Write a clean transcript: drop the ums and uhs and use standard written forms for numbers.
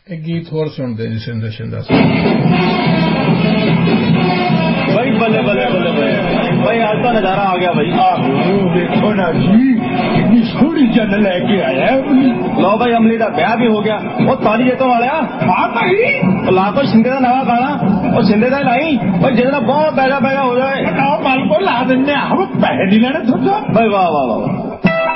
एक गीत होर सुनते जी सिंध शिंदा भाई बल्ले बल्ले बल्ले भाई आज तो नजारा आ गया भाई। देखो ना जी कितनी सोहनी जन लेके आया। लो भाई अमली का ब्याह भी हो गया। वो ताली जेतों वाले ला को शिंदे का नवा गाना और शिंदे का लाई भाई जितना बहुत बैगा बैगा हो जाए मल को ला देने पैसे नहीं लेने भाई। वाह वाह वाह